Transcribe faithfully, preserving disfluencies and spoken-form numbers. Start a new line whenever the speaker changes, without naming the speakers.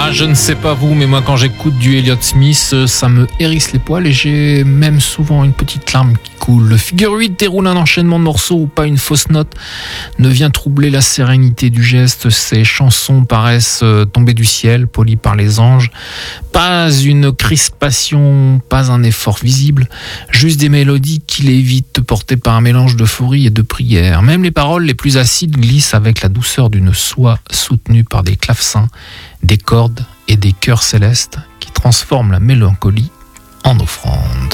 Ah, je ne sais pas vous, mais moi quand j'écoute du Elliott Smith, ça me hérisse les poils et j'ai même souvent une petite larme qui coule. Le figure huit déroule un enchaînement de morceaux où pas une fausse note ne vient troubler la sérénité du geste. Ces chansons paraissent tomber du ciel, polies par les anges. Pas une crispation, pas un effort visible, juste des mélodies qui l'évitent, portées par un mélange d'euphorie et de prière. Même les paroles les plus acides glissent avec la douceur d'une soie soutenue par des clavecins, des cordes et des chœurs célestes qui transforment la mélancolie en offrande.